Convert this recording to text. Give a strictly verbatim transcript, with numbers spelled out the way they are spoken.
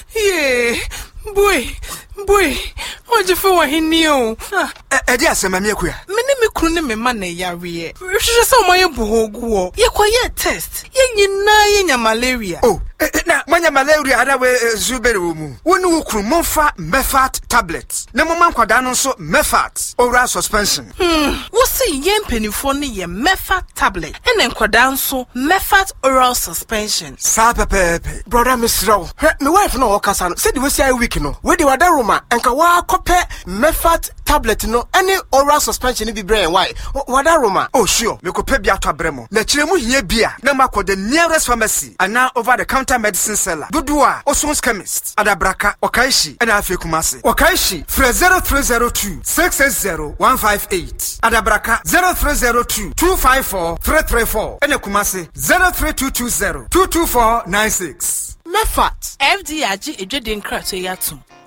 Yeah, boy, boy, what you for he knew? Eh, dear, some me queer. Many me couldn't me money, Yari. You should saw my boho. You quiet test. Yen na yen malaria. Oh, now, when your malaria, other way, Zuberumu. When you Mofa Mefat tablets. No man quadano so Mefat, oral suspension. Hmm, what's a yen penny for ye Mefat tablet? And then quadanso Mefat oral suspension. Sapa pepe. Brother Miss Row, my wife no Casan said we say a week no. Where the other Roma and Kawa copy Mefat tablet no any oral suspension be brain. Why? What are Roma? Oh, sure, me could pay Biata Bremo. The Chilemu here beer, no mako the nearest pharmacy, and now over the counter medicine seller. Budua, Oson's chemist, Adabraka, Okaishi, and Afi Kumasi. Okaishi, Fre zero three zero two six eight zero one five eight. Adabraka zero three zero two two five four three three four. And Kumasi zero three two two zero two two four nine six. Mefat F D I G Ejidin Krato Yatu.